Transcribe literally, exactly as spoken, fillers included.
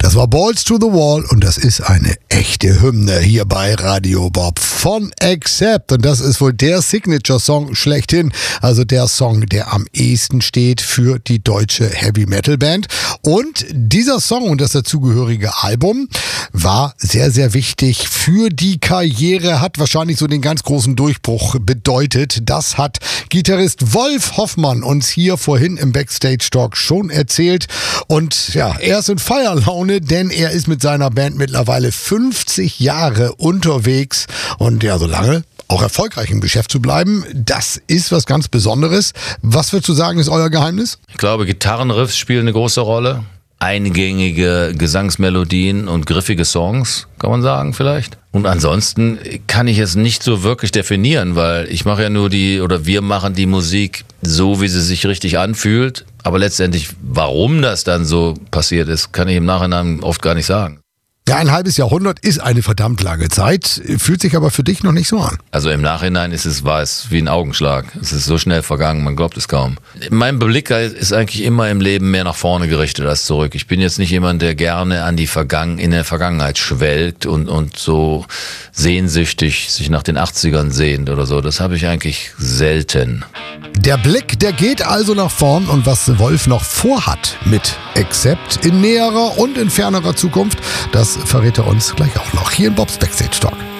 Das war Balls to the Wall und das ist eine echte Hymne hier bei Radio Bob von Accept. Und das ist wohl der Signature-Song schlechthin, also der Song, der am ehesten steht für die deutsche Heavy-Metal-Band. Und dieser Song und das dazugehörige Album war sehr, sehr wichtig für die Karriere, hat wahrscheinlich so den ganz großen Durchbruch bedeutet. Das hat Gitarrist Wolf Hoffmann uns hier vorhin im Backstage-Talk schon erzählt. Und ja, er ist in Feierlaune, denn er ist mit seiner Band mittlerweile fünfzig Jahre unterwegs und ja, so lange auch erfolgreich im Geschäft zu bleiben, das ist was ganz Besonderes. Was würdest du sagen, ist euer Geheimnis? Ich glaube, Gitarrenriffs spielen eine große Rolle. Eingängige Gesangsmelodien und griffige Songs, kann man sagen vielleicht. Und ansonsten kann ich es nicht so wirklich definieren, weil ich mache ja nur die, oder wir machen die Musik so, wie sie sich richtig anfühlt. Aber letztendlich, warum das dann so passiert ist, kann ich im Nachhinein oft gar nicht sagen. Ja, ein halbes Jahrhundert ist eine verdammt lange Zeit, fühlt sich aber für dich noch nicht so an. Also im Nachhinein ist es, war es wie ein Augenschlag. Es ist so schnell vergangen, man glaubt es kaum. Mein Blick ist eigentlich immer im Leben mehr nach vorne gerichtet als zurück. Ich bin jetzt nicht jemand, der gerne an die Vergangen, in der Vergangenheit schwelgt und, und so sehnsüchtig sich nach den achtzigern sehnt oder so. Das habe ich eigentlich selten. Der Blick, der geht also nach vorn und was Wolf noch vorhat mit Accept in näherer und in fernerer Zukunft, das verrät er uns gleich auch noch hier in Bobs Backstage Talk.